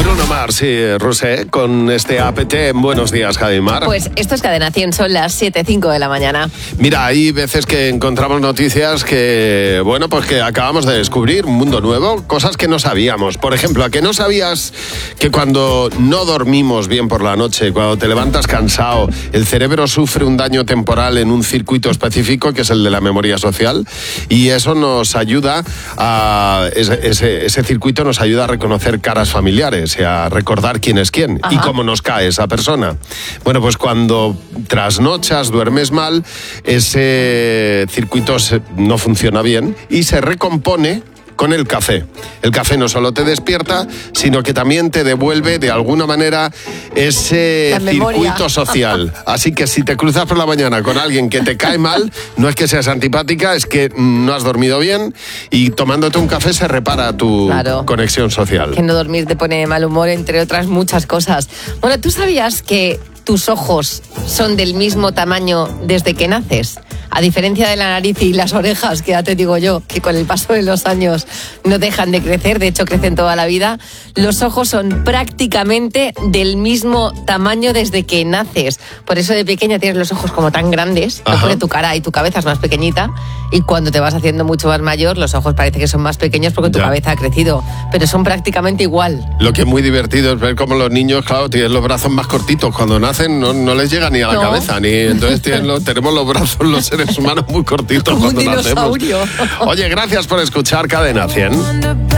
Bruno Mars y Rosé con este APT en Buenos Días, Javimar. Pues esto es Cadena 100, son las 7:05 de la mañana. Mira, hay veces que encontramos noticias que, bueno, pues que acabamos de descubrir un mundo nuevo, cosas que no sabíamos. Por ejemplo, ¿a que no sabías que cuando no dormimos bien por la noche, cuando te levantas cansado, el cerebro sufre un daño temporal en un circuito específico que es el de la memoria social? Y eso nos ayuda ese circuito nos ayuda a reconocer caras familiares y a recordar quién es quién. Ajá. Y cómo nos cae esa persona. Bueno, pues cuando trasnochas, duermes mal, ese circuito no funciona bien y se recompone con el café. El café no solo te despierta, sino que también te devuelve de alguna manera ese circuito social. Así que si te cruzas por la mañana con alguien que te cae mal, no es que seas antipática, es que no has dormido bien y tomándote un café se repara tu conexión social. Que no dormir te pone de mal humor, entre otras muchas cosas. Bueno, ¿tú sabías que tus ojos son del mismo tamaño desde que naces? A diferencia de la nariz y las orejas, que ya te digo yo, que con el paso de los años no dejan de crecer, de hecho crecen toda la vida, los ojos son prácticamente del mismo tamaño desde que naces. Por eso de pequeña tienes los ojos como tan grandes, no porque tu cara y tu cabeza es más pequeñita, y cuando te vas haciendo mucho más mayor, los ojos parece que son más pequeños porque tu cabeza ha crecido, pero son prácticamente igual. Lo que es muy divertido es ver cómo los niños, claro, tienen los brazos más cortitos. Cuando nacen no les llega ni a la cabeza, ni entonces tenemos los brazos, los seres humanos muy cortitos como cuando un dinosaurio. nacemos. Oye, gracias por escuchar Cadena 100.